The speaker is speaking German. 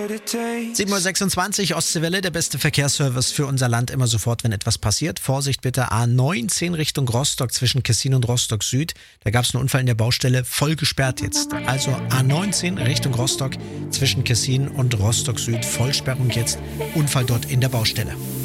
7:26 Uhr, Ostseewelle, der beste Verkehrsservice für unser Land immer sofort, wenn etwas passiert. Vorsicht bitte, A19 Richtung Rostock zwischen Kessin und Rostock Süd. Da gab es einen Unfall in der Baustelle, voll gesperrt jetzt. Also A19 Richtung Rostock zwischen Kessin und Rostock Süd, Vollsperrung jetzt, Unfall dort in der Baustelle.